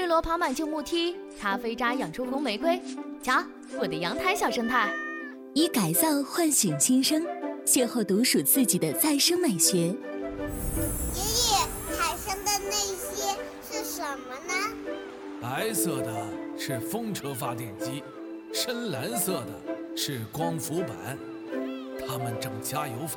罗爬满旧木梯，咖啡渣养出红玫瑰。瞧，我的阳台小生态。 以改造唤醒新生，邂逅独属自己的再生美学。爷爷，产生的那些是什么呢？ 白色的是风车发电机，深蓝色的是光伏板，它们正加油